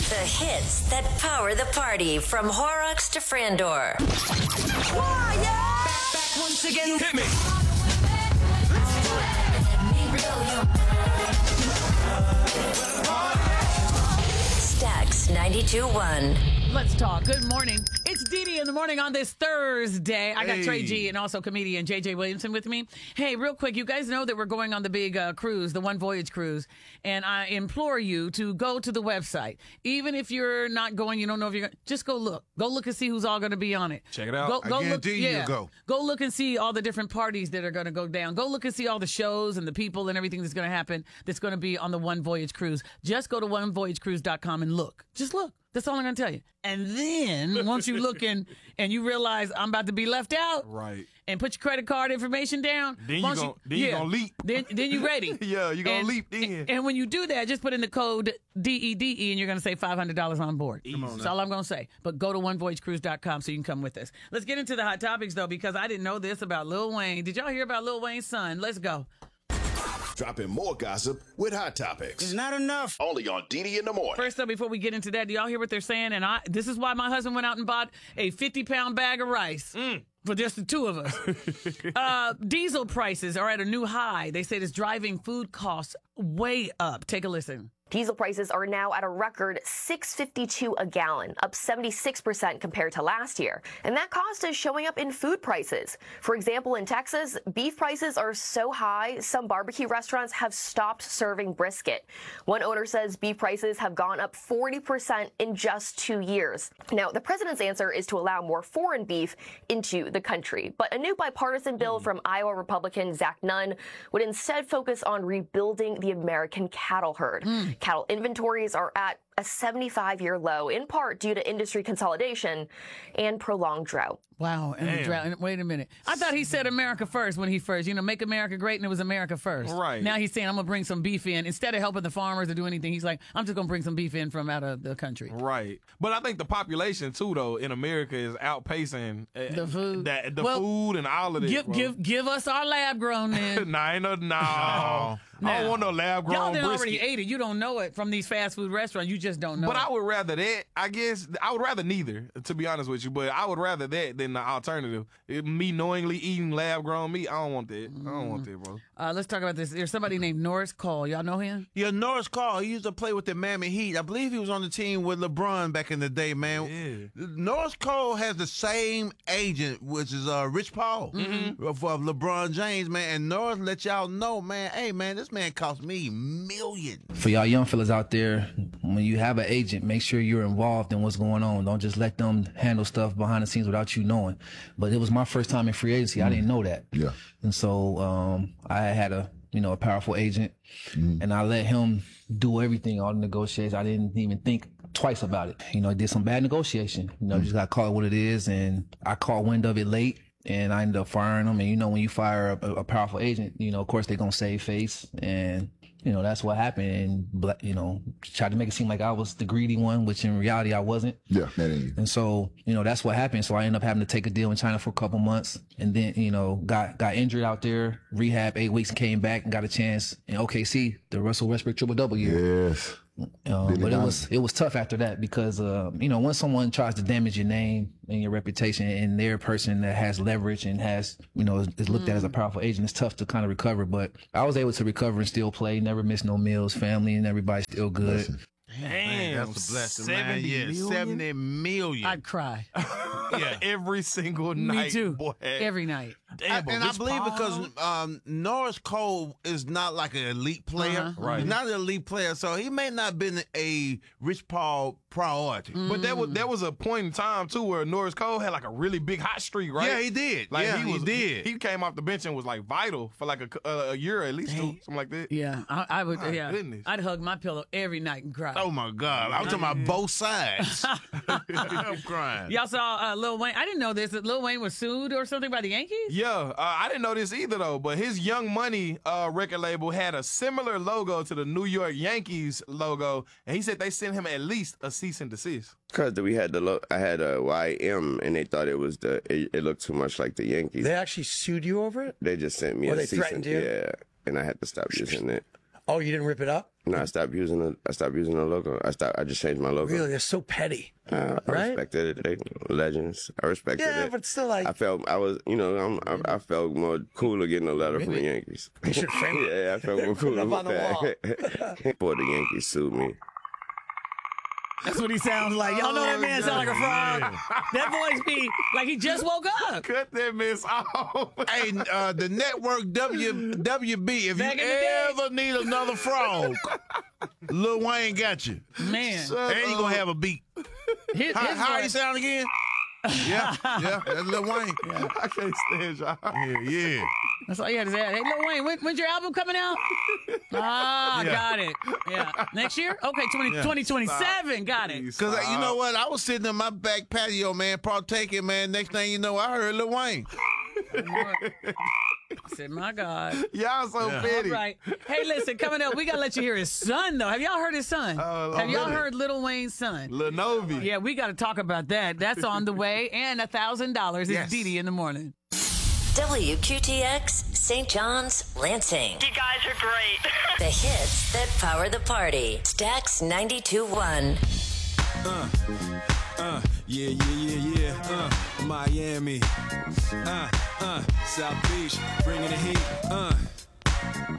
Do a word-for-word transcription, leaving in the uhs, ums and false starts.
The hits that power the party from Horrocks to Frandor. Oh, yeah! Back, back once again. Hit me. Stax ninety-two point one. Let's talk. Good morning. It's Dee Dee in the morning on this Thursday. I got Hey. Trey G and also comedian J J Williamson with me. Hey, real quick, you guys know that we're going on the big uh, cruise, the One Voyage cruise, and I implore you to go to the website. Even if you're not going, you don't know if you're going, just go look. Go look and see who's all going to be on it. Check it out. Go, I go look, guarantee you yeah. you'll go. Go look and see all the different parties that are going to go down. Go look and see all the shows and the people and everything that's going to happen that's going to be on the One Voyage cruise. Just go to one voyage cruise dot com and look. Just look. That's all I'm going to tell you. And then once you look in and you realize I'm about to be left out, Right. and put your credit card information down, Then you once gon- then you gonna leap. Then then you ready. Yeah, you gonna And- leap then. And when you do that, just put in the code D E D E and you're going to save five hundred dollars on board. That's all I'm going to say. But go to one voyage cruise dot com so you can come with us. Let's get into the hot topics, though, because I didn't know this about Lil Wayne. Did y'all hear about Lil Wayne's son? Let's go. Dropping more gossip with Hot Topics. It's not enough. Only on D D in the morning. First, though, before we get into that, do y'all hear what they're saying? And I, this is why my husband went out and bought a fifty-pound bag of rice for just the two of us. uh, diesel prices are at a new high. They say it's driving food costs way up. Take a listen. Diesel prices are now at a record six dollars and fifty-two cents a gallon, up seventy-six percent compared to last year. And that cost is showing up in food prices. For example, in Texas, beef prices are so high, some barbecue restaurants have stopped serving brisket. One owner says beef prices have gone up forty percent in just two years. Now, the president's answer is to allow more foreign beef into the country. But a new bipartisan bill from Iowa Republican Zach Nunn would instead focus on rebuilding the American cattle herd. Cattle inventories are at a seventy-five-year low, in part due to industry consolidation and prolonged drought. Wow. And the Damn. drought. and Wait a minute. I thought he said America first when he first, you know, make America great, and it was America first. Right. Now he's saying, I'm going to bring some beef in. Instead of helping the farmers to do anything, he's like, I'm just going to bring some beef in from out of the country. Right. But I think the population, too, though, in America is outpacing uh, The food. that, the Well, food and all of this. Give, bro. give, give us our lab grown then. Nah, ain't no, no. I Now, don't want no lab grown Y'all done brisket. already ate it. You don't know it from these fast food restaurants. You just don't know But it. I would rather that, I guess, I would rather neither, to be honest with you. But I would rather that than the alternative. It- me knowingly eating lab-grown meat, I don't want that. I don't want that, bro. Uh, let's talk about this. There's somebody named Norris Cole. Y'all know him? Yeah, Norris Cole, he used to play with the Miami Heat. I believe he was on the team with LeBron back in the day, man. Yeah. Norris Cole has the same agent, which is uh, Rich Paul, Mm-hmm. of, of LeBron James, man. And Norris let y'all know, man, hey, man, this man cost me millions. For y'all young fellas out there, when you have an agent, make sure you're involved in what's going on. Don't just let them handle stuff behind the scenes without you knowing. But it was my first time in free agency. I didn't know that. Yeah. And so um, I had a, you know, a powerful agent, and I let him do everything, all the negotiations. I didn't even think twice about it. You know, I did some bad negotiation. You know, just got to call it what it is. And I caught wind of it late, and I ended up firing him. And, you know, when you fire a, a powerful agent, you know, of course, they're going to save face. And, you know, that's what happened. And, bla- you know, tried to make it seem like I was the greedy one, which in reality I wasn't. Yeah, that ain't you. And so, you know, that's what happened. So I ended up having to take a deal in China for a couple months, and then, you know, got got injured out there, rehab eight weeks, and came back and got a chance in O K C, the Russell Westbrook triple double year. Yes. Um, but it Donovan. was it was tough after that because uh, you know, when someone tries to damage your name and your reputation, and they're a person that has leverage and has, you know, is, is looked at as a powerful agent, it's tough to kind of recover. But I was able to recover and still play, never miss no meals, family and everybody's still good. Listen. Damn, That's a blessing, man. seventy Yeah, million? seventy million. I'd cry. yeah. Every single Me night, too. boy. Every night. Damn, I- but and I Rich believe Paul? because um, Norris Cole is not like an elite player. Uh-huh. Right. He's not an elite player, so he may not have been a Rich Paul priority. But there was there was a point in time too where Norris Cole had like a really big hot streak, right? Yeah, he did. Like yeah, he was, did. He, came off the bench and was like vital for like a, a, a year at least, too, something like that. Yeah, I, I would. My yeah, goodness. I'd hug my pillow every night and cry. oh my God! I'm talking about both sides. I'm crying. Y'all saw uh, Lil Wayne. I didn't know this. That Lil Wayne was sued or something by the Yankees. Yeah, uh, I didn't know this either though. But his Young Money uh, record label had a similar logo to the New York Yankees logo, and he said they sent him at least a cease and desist. Because we had the lo- I had a Y M and they thought it was the it, it looked too much like the Yankees. They actually sued you over it? They just sent me Or a they cease threatened and, you? Yeah, and I had to stop using it. Oh, you didn't rip it up? No, I stopped using the. I stopped using the logo. I stopped. I just changed my logo. Really, they're so petty. Uh, I right? respected it. They legends. I respected Yeah, it. but still, like I felt I was, you know, I'm, I, I felt more cooler getting a letter from the Yankees. You should frame it. Yeah, I felt more cooler Up with on the wall. that. Before the Yankees sued me. That's what he sounds like. Y'all know that man sound like a frog. That voice be like he just woke up. Cut that mess off. Hey, uh, the network W W B. If Back you in the day. ever need another frog, Lil Wayne got you. Man. And you gonna have a beat. His, How, his how he voice- sound again? Yeah, yeah, that's Lil Wayne. Yeah, I can't stand y'all. yeah. yeah. That's all you had to say. Hey, Lil Wayne, when, when's your album coming out? Ah, Yeah. got it. Yeah. Next year? Okay, twenty, Yeah. twenty twenty-seven. Got it. Cause uh, you know what, I was sitting in my back patio, man, partaking, man. Next thing you know, I heard Lil Wayne. I said, my God. Y'all so Yeah. petty. All right. Hey, listen, coming up, we got to let you hear his son, though. Have y'all heard his son? Oh, Have y'all really? heard Lil Wayne's son? Lil Novi. Yeah, we got to talk about that. That's on the way. And one thousand dollars is Yes. Didi in the morning. W Q T X, Saint John's, Lansing. You guys are great. The hits that power the party. Stax ninety-two point one. Uh, uh, yeah, yeah, yeah, yeah. Uh, Miami. Uh, uh, South Beach, bringing the heat. Uh.